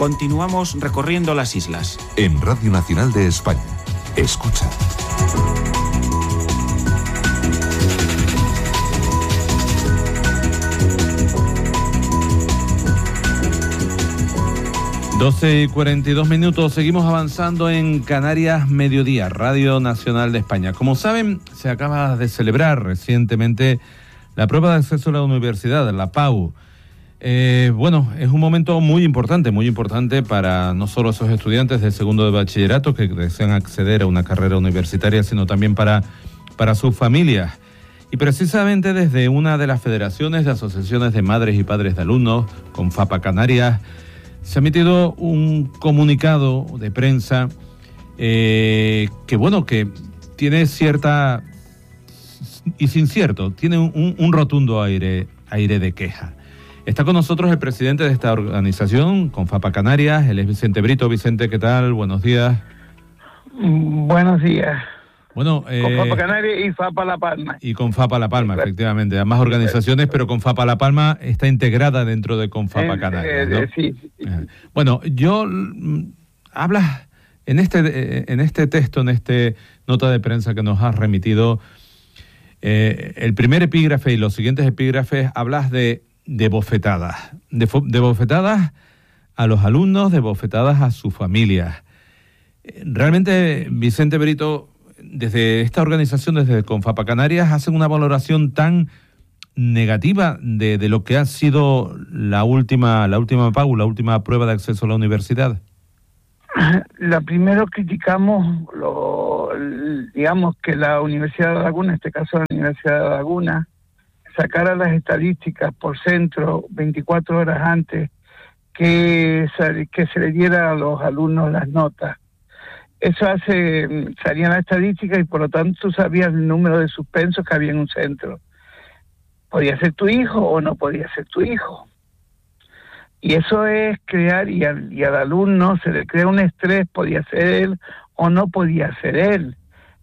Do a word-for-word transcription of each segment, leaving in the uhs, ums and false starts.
Continuamos recorriendo las islas. En Radio Nacional de España. Escucha. doce y cuarenta y dos minutos, seguimos avanzando en Canarias Mediodía, Radio Nacional de España. Como saben, se acaba de celebrar recientemente la prueba de acceso a la universidad, la P A U. Eh, bueno, es un momento muy importante, muy importante para no solo esos estudiantes de segundo de bachillerato que desean acceder a una carrera universitaria, sino también para, para sus familias. Y precisamente desde una de las federaciones de asociaciones de madres y padres de alumnos, Confapa Canarias, se ha emitido un comunicado de prensa eh, que, bueno, que tiene cierta, y sin cierto, tiene un, un rotundo aire, aire de queja. Está con nosotros el presidente de esta organización, Confapa Canarias, él es Vicente Brito. Vicente, ¿qué tal? Buenos días. Buenos días. Bueno, eh, Confapa Canarias y Fapa La Palma. Y Confapa La Palma, efectivamente. Ambas organizaciones, pero Confapa La Palma está integrada dentro de Confapa Canarias, ¿no? Eh, sí, sí, sí. Bueno, yo mm, hablas en este en este texto, en este nota de prensa que nos has remitido, eh, el primer epígrafe y los siguientes epígrafes hablas de de bofetadas, de, de bofetadas a los alumnos, de bofetadas a sus familias. Realmente, Vicente Brito, desde esta organización, desde Confapa Canarias, hacen una valoración tan negativa de, de lo que ha sido la última, la última P A U, la última prueba de acceso a la universidad. La primero criticamos, lo, digamos que la Universidad de Laguna, en este caso la Universidad de Laguna, sacara las estadísticas por centro veinticuatro horas antes que, que se le diera a los alumnos las notas. Eso hace, salían las estadísticas y por lo tanto tú sabías el número de suspensos que había en un centro. Podía ser tu hijo o no podía ser tu hijo. Y eso es crear, y al, y al alumno se le crea un estrés, podía ser él o no podía ser él.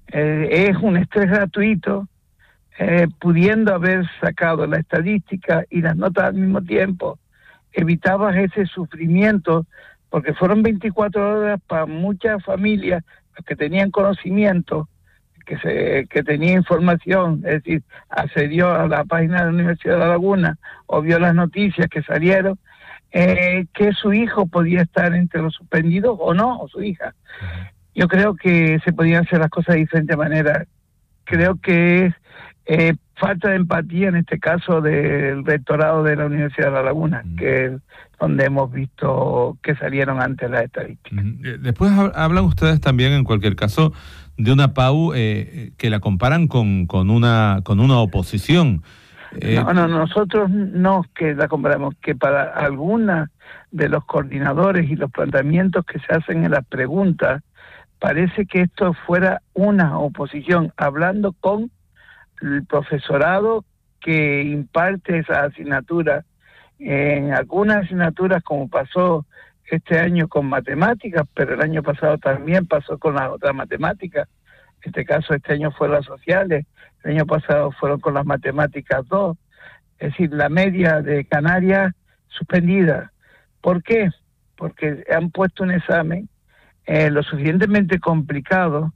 Eh, es un estrés gratuito. Eh, pudiendo haber sacado la estadística y las notas al mismo tiempo, evitabas ese sufrimiento, porque fueron veinticuatro horas para muchas familias que tenían conocimiento, que se que tenía información, es decir, accedió a la página de la Universidad de La Laguna o vio las noticias que salieron, eh, que su hijo podía estar entre los suspendidos o no, o su hija. Yo creo que se podían hacer las cosas de diferente manera. Creo que es Eh, falta de empatía en este caso del rectorado de la Universidad de La Laguna, mm. que es donde hemos visto que salieron antes las estadísticas. Mm. Después hablan ustedes también, en cualquier caso, de una P A U eh, que la comparan con, con una con una oposición. Eh, no, no, nosotros no que la comparamos, que para algunas de los coordinadores y los planteamientos que se hacen en las preguntas, parece que esto fuera una oposición, hablando con el profesorado que imparte esa asignatura. En algunas asignaturas, como pasó este año con matemáticas, pero el año pasado también pasó con las otras matemáticas. En este caso, este año fueron las sociales, el año pasado fueron con las matemáticas dos. Es decir, la media de Canarias suspendida. ¿Por qué? Porque han puesto un examen eh, lo suficientemente complicado,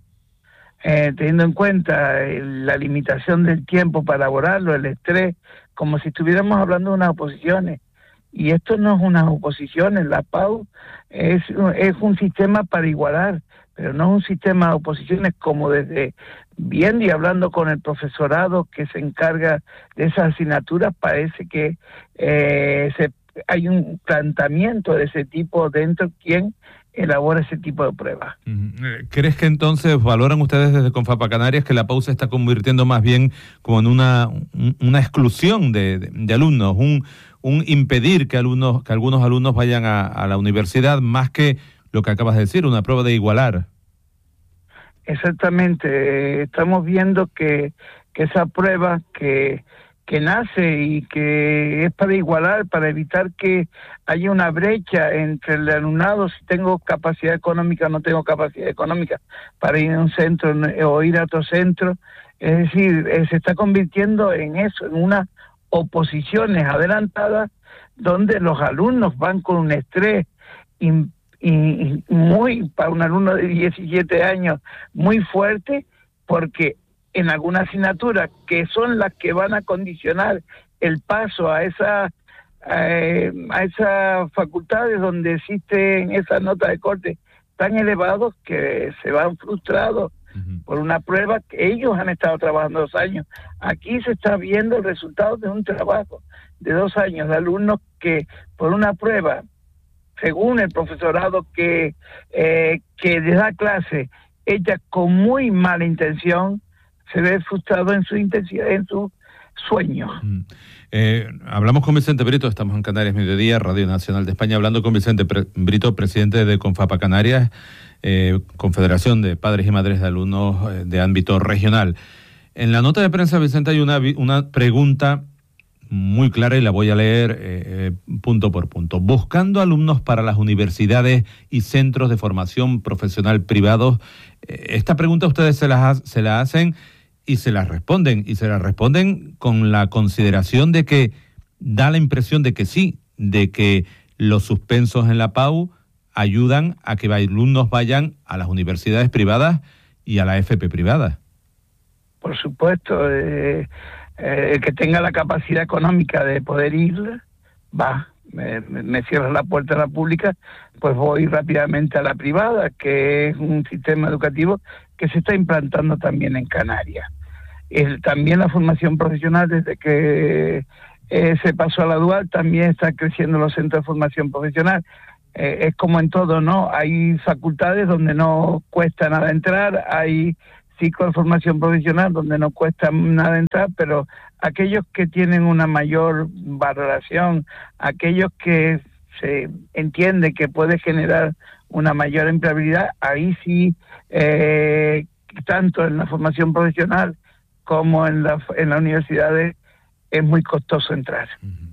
Eh, teniendo en cuenta eh, la limitación del tiempo para elaborarlo, el estrés, como si estuviéramos hablando de unas oposiciones. Y esto no es unas oposiciones, la P A U es, es un sistema para igualar, pero no es un sistema de oposiciones como desde viendo y hablando con el profesorado que se encarga de esas asignaturas, parece que eh, se, hay un planteamiento de ese tipo dentro, ¿quién elabora ese tipo de pruebas? ¿Crees que entonces valoran ustedes desde Confapa Canarias que la P A U se está convirtiendo más bien como en una, una exclusión de, de, de alumnos, un, un impedir que alumnos que algunos alumnos vayan a, a la universidad, más que lo que acabas de decir, una prueba de igualar? Exactamente, estamos viendo que, que esa prueba que que nace y que es para igualar, para evitar que haya una brecha entre el alumnado, si tengo capacidad económica o no tengo capacidad económica para ir a un centro o ir a otro centro. Es decir, eh, se está convirtiendo en eso, en unas oposiciones adelantadas donde los alumnos van con un estrés y, y muy, para un alumno de diecisiete años, muy fuerte, porque en algunas asignaturas que son las que van a condicionar el paso a esa eh, a esas facultades donde existen esas notas de corte tan elevados que se van frustrados uh-huh. por una prueba que ellos han estado trabajando dos años. Aquí se está viendo el resultado de un trabajo de dos años de alumnos que por una prueba, según el profesorado que eh, que les da clase, ella con muy mala intención, se ve frustrado en su intensidad, en su sueño. Mm. Eh, hablamos con Vicente Brito, estamos en Canarias Mediodía, Radio Nacional de España, hablando con Vicente Pre- Brito, presidente de Confapa Canarias, eh, Confederación de Padres y Madres de Alumnos eh, de ámbito regional. En la nota de prensa, Vicente, hay una, una pregunta muy clara y la voy a leer eh, eh, punto por punto. Buscando alumnos para las universidades y centros de formación profesional privados, eh, esta pregunta ustedes se la, se la hacen y se la responden, y se la responden con la consideración de que da la impresión de que sí, de que los suspensos en la P A U ayudan a que alumnos vayan a las universidades privadas y a la F P privada. Por supuesto, eh, eh, el que tenga la capacidad económica de poder ir, va. Me, me cierra la puerta a la pública, pues voy rápidamente a la privada, que es un sistema educativo que se está implantando también en Canarias. El, también la formación profesional, desde que eh, se pasó a la dual, también está creciendo los centros de formación profesional. Eh, es como en todo, ¿no? Hay facultades donde no cuesta nada entrar, hay ciclos de formación profesional donde no cuesta nada entrar, pero aquellos que tienen una mayor valoración, aquellos que se entiende que puede generar una mayor empleabilidad, ahí sí, eh, tanto en la formación profesional como en la en las universidades, es muy costoso entrar.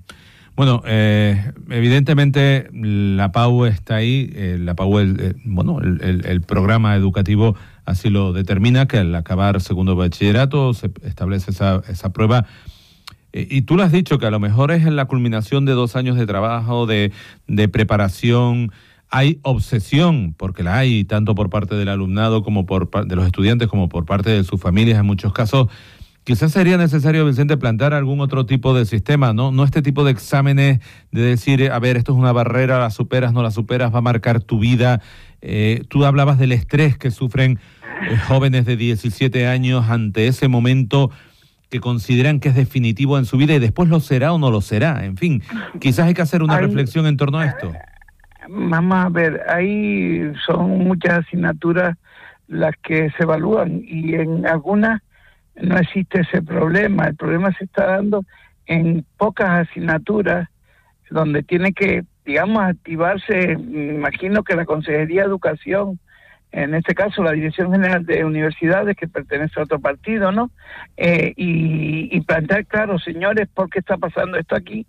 Bueno, eh, evidentemente la P A U está ahí, eh, la P A U, el, eh, bueno, el, el, el programa educativo así lo determina, que al acabar segundo bachillerato se establece esa, esa prueba. Eh, y tú lo has dicho, que a lo mejor es en la culminación de dos años de trabajo, de, de preparación. Hay obsesión, porque la hay, tanto por parte del alumnado como por de los estudiantes, como por parte de sus familias en muchos casos. Quizás sería necesario, Vicente, plantear algún otro tipo de sistema, ¿no? No este tipo de exámenes de decir, a ver, esto es una barrera, la superas, no la superas, va a marcar tu vida. Eh, tú hablabas del estrés que sufren eh, jóvenes de diecisiete años ante ese momento que consideran que es definitivo en su vida y después lo será o no lo será. En fin, quizás hay que hacer una Hay, reflexión en torno a esto. Vamos a ver, ahí son muchas asignaturas las que se evalúan y en algunas no existe ese problema. El problema se está dando en pocas asignaturas donde tiene que, digamos, activarse, me imagino que la Consejería de Educación, en este caso la Dirección General de Universidades, que pertenece a otro partido, ¿no? Eh, y, y plantear, claro, señores, ¿por qué está pasando esto aquí?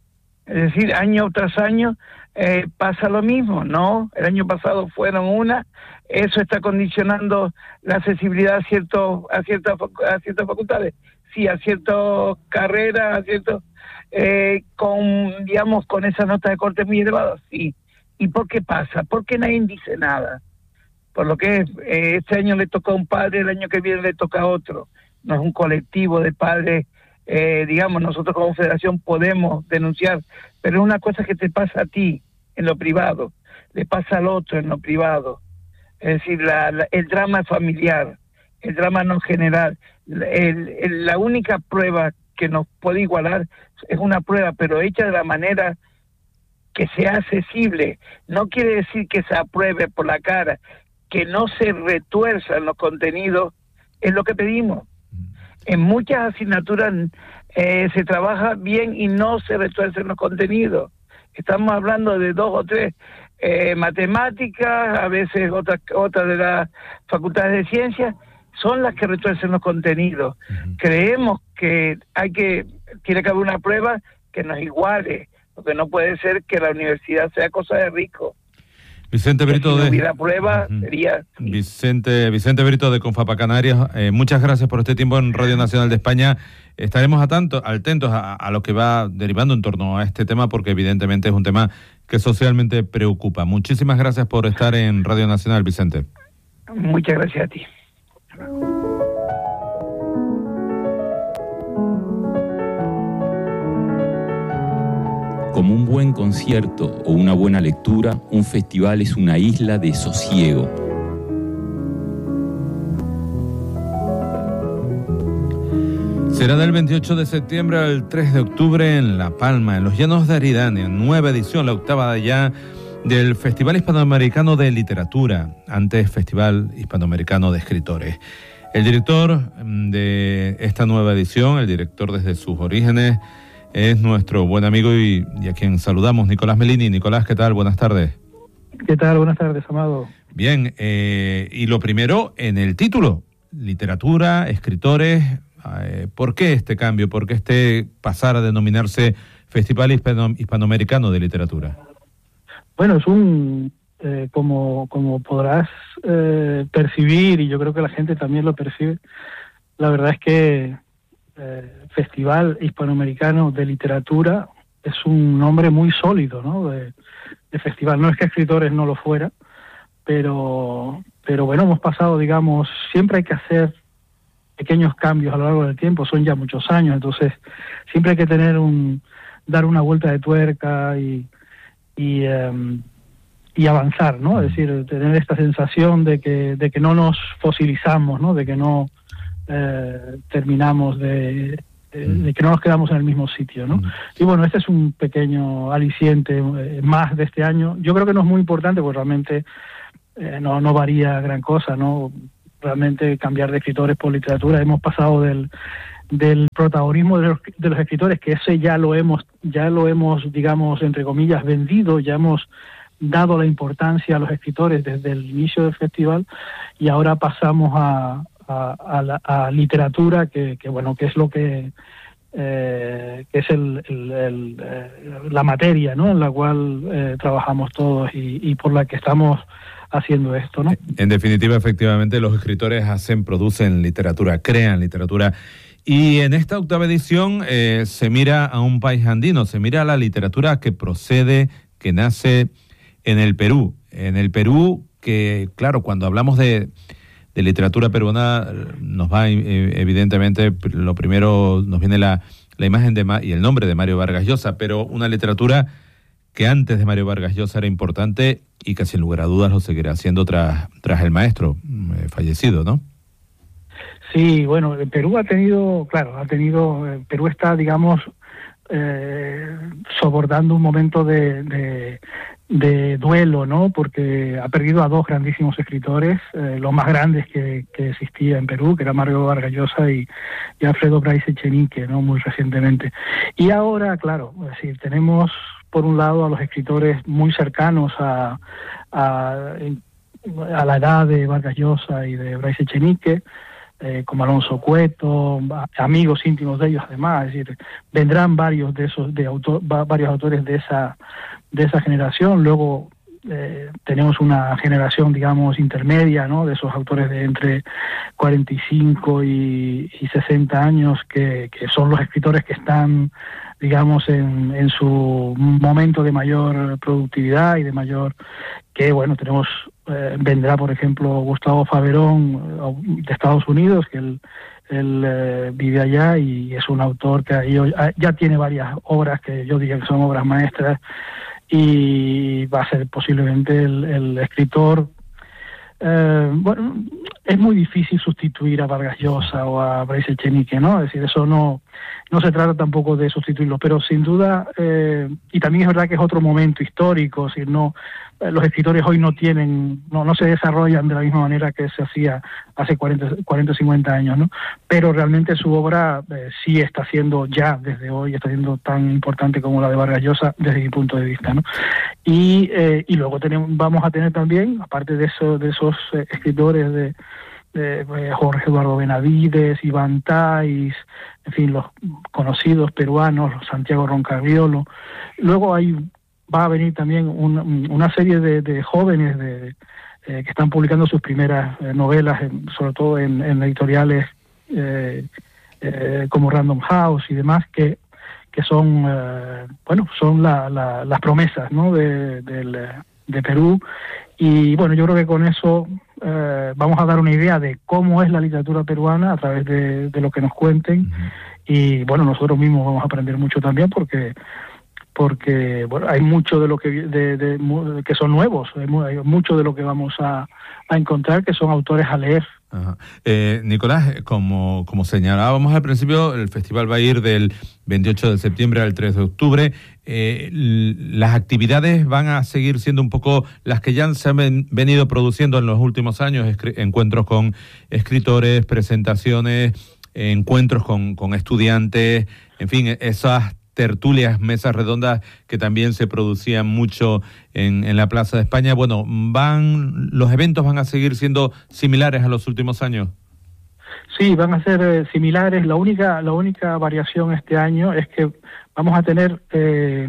Es decir, año tras año eh, pasa lo mismo, ¿no? El año pasado fueron una, eso está condicionando la accesibilidad a ciertos a ciertas a ciertas facultades, sí, a ciertas carreras, a ciertos eh, con digamos con esa nota de corte muy elevada, sí. ¿Y por qué pasa? ¿Por qué nadie dice nada? Por lo que eh, este año le toca a un padre, el año que viene le toca a otro. No es un colectivo de padres. Eh, digamos, nosotros como federación podemos denunciar, pero es una cosa que te pasa a ti en lo privado, le pasa al otro en lo privado. Es decir, la, la, el drama familiar, el drama no general. El, el, la única prueba que nos puede igualar es una prueba, pero hecha de la manera que sea accesible. No quiere decir que se apruebe por la cara, que no se retuerzan los contenidos, es lo que pedimos. En muchas asignaturas eh, se trabaja bien y no se retuercen los contenidos. Estamos hablando de dos o tres eh, matemáticas, a veces otras otras de las facultades de ciencias, son las que retuercen los contenidos. Uh-huh. Creemos que hay que tiene que haber una prueba que nos iguale, porque no puede ser que la universidad sea cosa de rico. Vicente Brito si no de... hubiera prueba, uh-huh. sería... Vicente, Vicente Brito de Confapa Canarias, eh, muchas gracias por este tiempo en Radio Nacional de España. Estaremos atentos, atentos a, a lo que va derivando en torno a este tema, porque evidentemente es un tema que socialmente preocupa. Muchísimas gracias por estar en Radio Nacional, Vicente. Muchas gracias a ti. Como un buen concierto o una buena lectura, un festival es una isla de sosiego. Será del veintiocho de septiembre al tres de octubre en La Palma, en los Llanos de Aridane, nueva edición, la octava ya del Festival Hispanoamericano de Literatura, antes Festival Hispanoamericano de Escritores. El director de esta nueva edición, el director desde sus orígenes, es nuestro buen amigo y, y a quien saludamos, Nicolás Melini. Nicolás, ¿qué tal? Buenas tardes. ¿Qué tal? Buenas tardes, Amado. Bien, eh, y lo primero, en el título, literatura, escritores, eh, ¿por qué este cambio? ¿Por qué este pasar a denominarse Festival Hispano, Hispanoamericano de Literatura? Bueno, es un, eh, como, como podrás eh, percibir, y yo creo que la gente también lo percibe, la verdad es que Eh, Festival Hispanoamericano de Literatura es un nombre muy sólido, ¿no? De, de festival. No es que escritores no lo fuera, pero pero bueno, hemos pasado, digamos, siempre hay que hacer pequeños cambios a lo largo del tiempo, son ya muchos años, entonces siempre hay que tener un dar una vuelta de tuerca y y, um, y avanzar, ¿no? Es decir, tener esta sensación de que de que no nos fosilizamos, ¿no? De que no Eh, terminamos de, de, de que no nos quedamos en el mismo sitio, ¿no? Y bueno, este es un pequeño aliciente eh, más de este año. Yo creo que no es muy importante, pues realmente eh, no, no varía gran cosa, ¿no? Realmente cambiar de escritores por literatura. Hemos pasado del del protagonismo de los, de los escritores, que ese ya lo hemos, ya lo hemos, digamos, entre comillas, vendido, ya hemos dado la importancia a los escritores desde el inicio del festival, y ahora pasamos a A, a, la, a literatura, que, que bueno, que es lo que eh, que es el, el, el, eh, la materia, ¿no? En la cual eh, trabajamos todos y, y por la que estamos haciendo esto, ¿no? En definitiva, efectivamente, los escritores hacen, producen literatura, crean literatura. Y en esta octava edición eh, se mira a un país andino, se mira a la literatura que procede, que nace en el Perú. En el Perú, que claro, cuando hablamos de de literatura peruana, nos va, evidentemente, lo primero nos viene la, la imagen de Ma- y el nombre de Mario Vargas Llosa, pero una literatura que antes de Mario Vargas Llosa era importante y que sin lugar a dudas lo seguirá siendo tras, tras el maestro eh, fallecido, ¿no? Sí, bueno, Perú ha tenido, claro, ha tenido, Perú está, digamos, eh, soportando un momento de, de de duelo, ¿no? Porque ha perdido a dos grandísimos escritores, eh, los más grandes que, que existía en Perú, que era Mario Vargas Llosa y, y Alfredo Bryce Echenique, ¿no? Muy recientemente. Y ahora, claro, es decir, tenemos por un lado a los escritores muy cercanos a, a, a la edad de Vargas Llosa y de Bryce Echenique, eh, como Alonso Cueto, amigos íntimos de ellos además, es decir, vendrán varios de esos, de autor, varios autores de esa de esa generación. Luego eh, tenemos una generación, digamos, intermedia, ¿no? De esos autores de entre cuarenta y cinco y, y sesenta años, que, que son los escritores que están, digamos, en, en su momento de mayor productividad y de mayor, que bueno, tenemos, eh, vendrá por ejemplo Gustavo Faverón de Estados Unidos, que él, él eh, vive allá y es un autor que ahí, ya tiene varias obras que yo diría que son obras maestras, y va a ser posiblemente el, el escritor. Eh, bueno, es muy difícil sustituir a Vargas Llosa o a Bryce Echenique, ¿no? Es decir, eso no no se trata tampoco de sustituirlo, pero sin duda, eh, y también es verdad que es otro momento histórico, es decir, no, los escritores hoy no tienen, no, no se desarrollan de la misma manera que se hacía hace cuarenta o cincuenta años, ¿no? Pero realmente su obra eh, sí está siendo ya desde hoy, está siendo tan importante como la de Vargas Llosa desde mi punto de vista, ¿no? Y, eh, y luego tenemos, vamos a tener también, aparte de, eso, de esos eh, escritores de Eh, Jorge Eduardo Benavides, Iván Tais, en fin, los conocidos peruanos, Santiago Roncagliolo. Luego hay va a venir también un, una serie de, de jóvenes de, eh, que están publicando sus primeras eh, novelas, en, sobre todo en, en editoriales eh, eh, como Random House y demás, que que son eh, bueno son la, la, las promesas, ¿no?, de, de, de Perú. Y bueno, yo creo que con eso eh, vamos a dar una idea de cómo es la literatura peruana a través de, de lo que nos cuenten. Uh-huh. Y bueno, nosotros mismos vamos a aprender mucho también, porque porque bueno, hay mucho de lo que de, de, de, que son nuevos, hay, hay mucho de lo que vamos a, a encontrar que son autores a leer. Ajá. Eh, Nicolás, como, como señalábamos al principio, el festival va a ir del veintiocho de septiembre al tres de octubre. Eh, las actividades van a seguir siendo un poco las que ya se han ven, venido produciendo en los últimos años, escri- encuentros con escritores, presentaciones, eh, encuentros con, con estudiantes, en fin, esas tertulias, mesas redondas que también se producían mucho en, en la Plaza de España. Bueno, van los eventos van a seguir siendo similares a los últimos años. Sí, van a ser eh, similares. La única la única variación este año es que vamos a tener eh,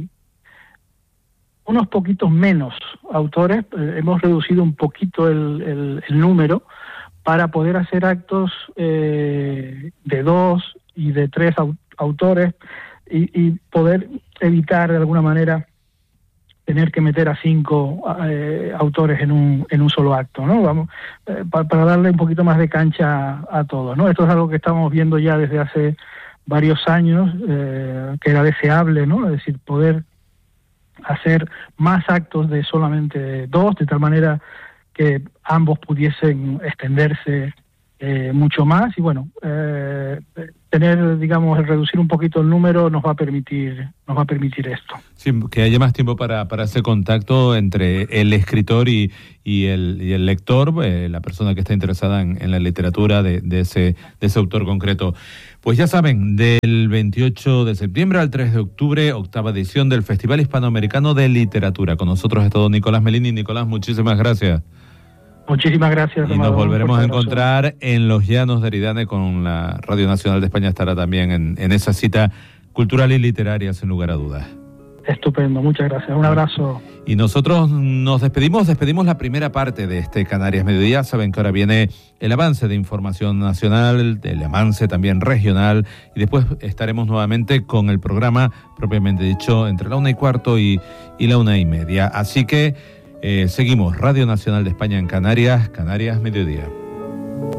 unos poquitos menos autores. Eh, hemos reducido un poquito el, el, el número para poder hacer actos eh, de dos y de tres au- autores. Y, y poder evitar de alguna manera tener que meter a cinco eh, autores en un en un solo acto, ¿no? Vamos eh, pa, para darle un poquito más de cancha a, a todo, ¿no? Esto es algo que estamos viendo ya desde hace varios años, eh, que era deseable, ¿no? Es decir, poder hacer más actos de solamente dos, de tal manera que ambos pudiesen extenderse eh, mucho más. Y bueno, eh, tener, digamos, el reducir un poquito el número nos va a permitir nos va a permitir esto. Sí, que haya más tiempo para, para ese contacto entre el escritor y, y, el, y el lector, eh, la persona que está interesada en, en la literatura de, de, ese, de ese autor concreto. Pues ya saben, del veintiocho de septiembre al tres de octubre, octava edición del Festival Hispanoamericano de Literatura. Con nosotros ha estado Nicolás Melini. Nicolás, muchísimas gracias. Muchísimas gracias. Y nos volveremos a encontrar en los Llanos de Aridane con la Radio Nacional de España. Estará también en, en esa cita cultural y literaria, sin lugar a dudas. Estupendo, muchas gracias. Un abrazo. Y nosotros nos despedimos, despedimos la primera parte de este Canarias Mediodía. Saben que ahora viene el avance de información nacional, el avance también regional, y después estaremos nuevamente con el programa propiamente dicho entre la una y cuarto y, y la una y media. Así que Eh, seguimos, Radio Nacional de España en Canarias, Canarias Mediodía.